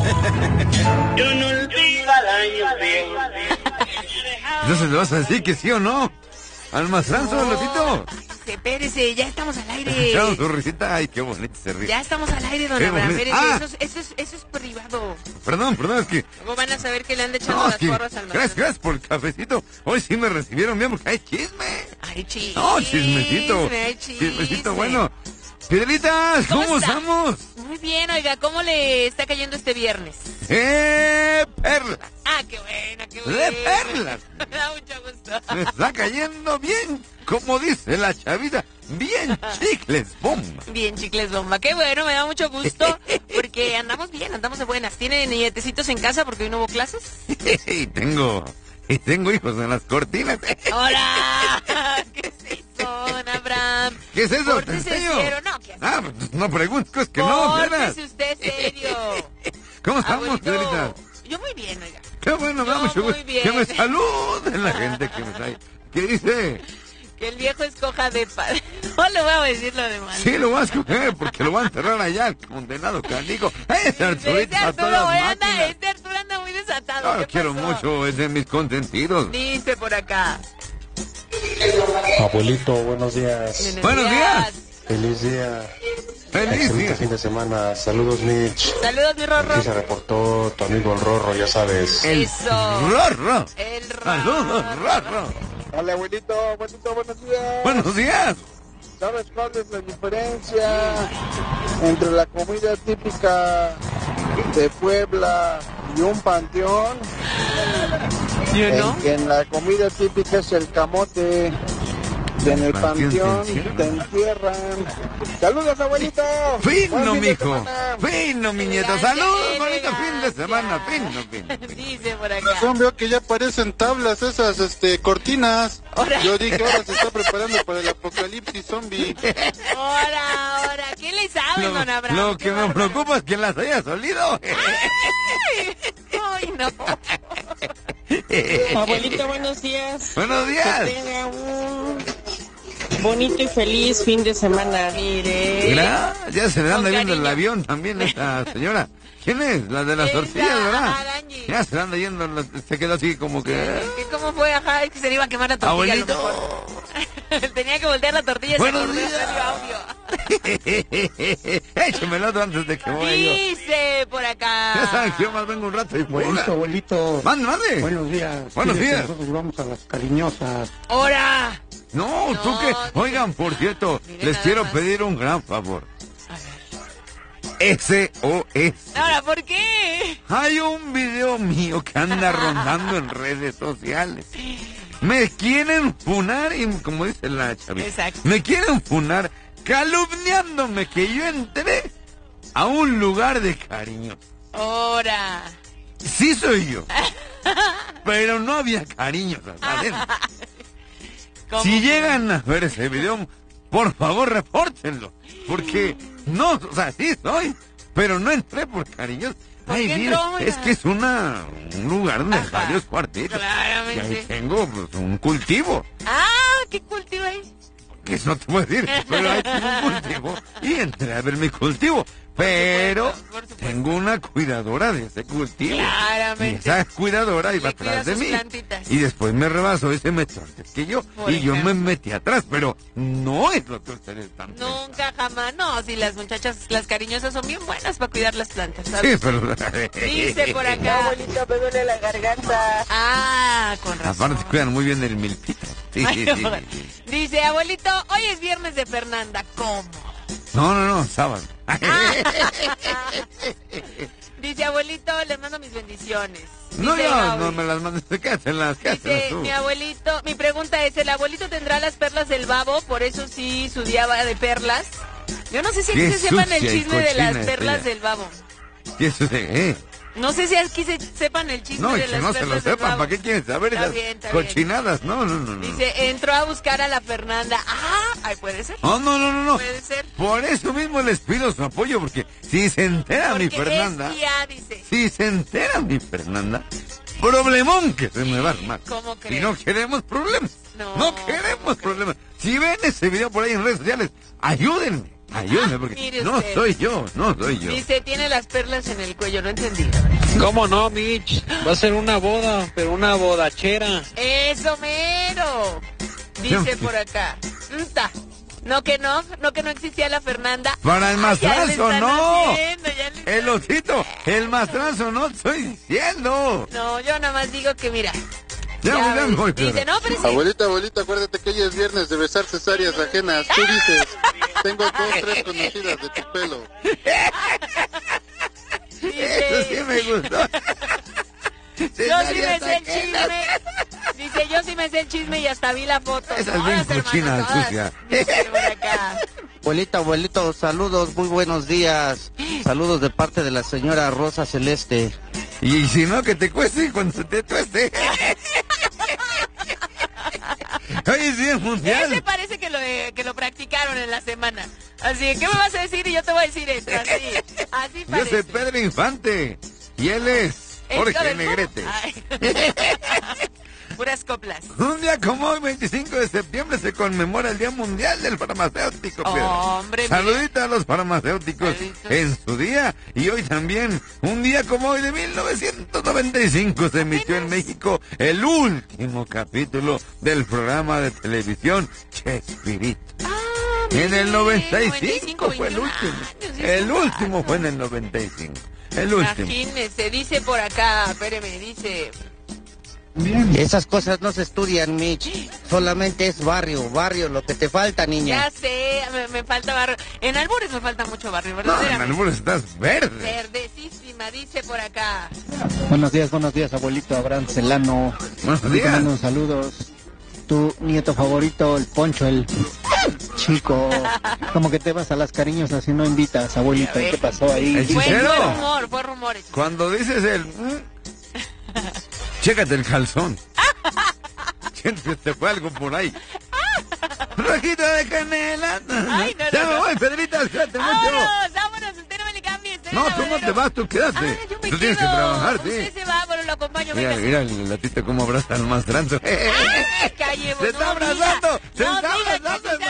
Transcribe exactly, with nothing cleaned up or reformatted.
Yo no olvido al año feo. Entonces le vas a decir que sí o no. Al Mastranzo, no. Lotito. Espérese, ya estamos al aire. Escuchamos su risita. Ay, qué bonito se ríe. Ya estamos al aire, don Abraham. Espérese, ah. eso, es, eso, es, eso es privado. Perdón, perdón, es que... Luego van a saber que le han echado no, las porras al Mastranzo. Gracias, gracias por el cafecito. Hoy sí me recibieron bien porque hay chisme. Ay, chisme. No, chismecito. Hay chisme. Chismecito, bueno. Piedritas, ¿cómo, ¿cómo estamos? Muy bien, oiga, ¿cómo le está cayendo este viernes? ¡Eh, perlas! Ah, qué bueno, qué bueno. ¡De perlas! Me da mucho gusto. Me está cayendo bien, como dice la chavita, bien chicles bomba. Bien chicles bomba, qué bueno, me da mucho gusto, porque andamos bien, andamos de buenas. ¿Tienen nietecitos en casa porque hoy no hubo clases? Y tengo, y tengo hijos en las cortinas. ¡Hola! ¿Qué es eso, don Abraham? ¿Qué es eso? ¿Te enseño? No, ¿qué haces? Ah, no preguntes, es que no, Pórtese usted serio. ¿Cómo estamos, Piedrita? Yo muy bien, oiga. Qué bueno, me da mucho gusto. Que me saluden la gente que me trae. ¿Qué dice? Que el viejo escoja de padre. No le voy a decir lo de mal. Sí, lo voy a escoger porque lo van a enterrar allá, el condenado canico. Ese Arturito ese Arturo, anda, este Arturo anda muy desatado. Lo quiero mucho, es de mis consentidos. Dice por acá. Abuelito, buenos días. Buenos días. Feliz día. Feliz día. Fin de semana. Saludos, Mitch. Saludos, mi Rorro. Aquí se reportó tu amigo el Rorro, ya sabes. El Eso. Rorro. El Rorro. Saludos, Rorro. Hola, abuelito, abuelito, buenos días. Buenos días. ¿Sabes cuál es la diferencia entre la comida típica de Puebla y un panteón? ¿Sí o no? En que en la comida típica es el camote. Y en el panteón te entierran. ¡Saludos, abuelito! ¡Fino, mijo! ¡Fino, mi nieto! ¡Saludos! ¡Bonito fin de semana! ¡Fino, fino! Dice por acá. Son, veo que ya parecen tablas esas, este, cortinas. Ahora. Yo dije, ahora se está preparando para el apocalipsis zombie. Ahora, ahora. ¿Qué le saben, Lo, don Abraham? lo que me bárbaro. preocupa es que las hayas olido. ¡Ay! ¡Ay, no! Abuelita, buenos días. Buenos días. Que tenga un bonito y feliz fin de semana. Mire. Mira, ya se le anda Con yendo cariño. el avión también esta señora. ¿Quién es? La de las Esa, tortillas, ¿verdad? ajá, Angie. Ya se le anda yendo, la- se quedó así como que... ¿Qué- ¿Cómo fue? Ajá, es que se le iba a quemar la tortilla. Abuelito. A lo mejor. Tenía que voltear la tortilla y se Buenos acordó de días. radio audio. Échame el otro antes de que vaya yo. Dice por acá. Ya saben que yo más vengo un rato y fuera. Abuelito, abuelito. Mande, mande. Buenos días. Buenos Fíjate, días. Nosotros vamos a las cariñosas. ¡Hora! No, No, tú que... no. Oigan, por cierto, Miren les nada quiero más. pedir un gran favor. S O S. Ahora, ¿por qué? Hay un video mío que anda rondando en redes sociales. Me quieren funar, y como dice la chavita, Exacto. me quieren funar calumniándome que yo entré a un lugar de cariño. ¡Hora! Sí soy yo, pero no había cariños adentro. ¿Cómo Si fue? llegan a ver ese video, por favor repórtenlo, porque no, o sea, sí soy, pero no entré por cariños. ¿Por Ay, qué mira, entró, oiga? es que es una un lugar de Ajá, varios cuartitos. claramente. Y ahí tengo pues, un cultivo. ¡Ah! ¿Qué cultivo hay? Que eso no te voy a decir, pero ahí tengo un cultivo. Y entré a ver mi cultivo. Pero supuesto, por supuesto. tengo una cuidadora de ese cultivo. Claramente. Y esa cuidadora iba Le cuida atrás de sus mí. plantitas. Y después me rebasó y se metió antes que yo. Por y yo me ejemplo. metí atrás, pero no es lo que ustedes están pensando. Nunca, jamás. No, si las muchachas, las cariñosas son bien buenas para cuidar las plantas, ¿sabes? Sí, pero... Dice por acá. Abuelito, me duele la garganta. Ah, con razón. Aparte cuidan muy bien el milpito. Sí, sí, sí, sí. Dice, abuelito, hoy es viernes de Fernanda. ¿Cómo? No, no, no, sábado. Dice, abuelito, le mando mis bendiciones. No, Dice yo Gaby. no me las mandes, quédatelas, quédatelas Dice, tú. mi abuelito, mi pregunta es, ¿el abuelito tendrá las perlas del babo? Por eso sí su día va de perlas. Yo no sé si aquí Qué se sepan el sucia y chisme de las cochina es perlas ella. del babo. Y eso de, eh. No sé si aquí se sepan el chisme No, y de que las no se perlas lo del sepan, babo. ¿para qué quieren saber Está esas bien, está bien. cochinadas? No, no, no, no. Dice, entró a buscar a la Fernanda. Ah, ay, puede ser. No, no, no, no, no. Puede ser. Por eso mismo les pido su apoyo, porque si se entera mi Porque Fernanda, es tía, dice. si se entera mi Fernanda, problemón que se me va a armar. ¿Cómo Y crees? no queremos problemas. No, No queremos ¿cómo crees? problemas. Si ven ese video por ahí en redes sociales, ayúdenme. Ayúdame, porque Mire no usted. soy yo, no soy yo. Dice, tiene las perlas en el cuello, no entendí. ¿Cómo no, Mitch? Va a ser una boda, pero una bodachera. ¡Eso mero! Dice por acá. ¡Nta! No que no, no que no existía la Fernanda. Para el Ay, ya le mastrazo, están no. haciendo, ya le El osito, el mastrazo, no estoy diciendo. No, yo nada más digo que mira. Ya, ya ya ves. voy, Dice, pero- no, pero sí. Abuelita, abuelita, acuérdate que hoy es viernes de besar cesáreas ajenas. Tú dices, tengo dos, tres conocidas de tu pelo. Eso sí me gustó. Yo sí me sé el chisme. Dice, yo sí me sé el chisme y hasta vi la foto. Esa es bien Todas, hermano, cochina, todas. sucia. Dice por acá. Abuelita, abuelito, saludos, muy buenos días. Saludos de parte de la señora Rosa Celeste. Y si no, que te cueste cuando se te tueste. Oye, sí, es mundial. Ese parece que lo, eh, que lo practicaron en la semana. Así que, ¿qué me vas a decir? Y yo te voy a decir esto. Así, así Yo parece. soy Pedro Infante. Y él es Esto Jorge del- Negrete. Ay. Puras coplas. Un día como hoy, veinticinco de septiembre, se conmemora el Día Mundial del Farmacéutico, Pedro. Hombre, Saludita a los farmacéuticos Saluditos. en su día. Y hoy también, un día como hoy de mil novecientos noventa y cinco, se emitió en México el último capítulo del programa de televisión Chespirito. Ah, En el mire, noventa y cinco fue el veinticinco último. años, sí, El sí, último claro. fue en el noventa y cinco. El último. Imagínese, dice por acá, espéreme, dice... Esas cosas no se estudian, Mitch. Solamente es barrio, barrio, lo que te falta, niña. Ya sé, me, me falta barrio. En Albures me falta mucho barrio, No, en verdaderamente. Albures estás verde. Verdecísima, dice por acá. Buenos días, buenos días, abuelito Abraham Celano. Buenos Te días. mando un saludos. Tu nieto favorito, el Poncho, el chico. Como que te vas a las cariños si no invitas, abuelito. ¿Qué pasó ahí? El Fue, sincero. fue rumor, fue rumores. Cuando dices el... mm, chécate el calzón. Siempre te fue algo por ahí. Rojita de canela. Ay, no, no, Ya me no. voy, Pedrita, cuídate mucho. ¡Vámonos! ¡Vámonos! Usted no me le cambie. usted No, la tú no verdad te vas, tú quédate. Ah, yo me Tú tienes que quedo. trabajar, sí. Usted se va, bueno, lo acompaño. Mira, venga. mira el latito cómo abraza al mastranzo. Ay, calle, Se está no diga. abrazando, se No está diga que abrazando sí el se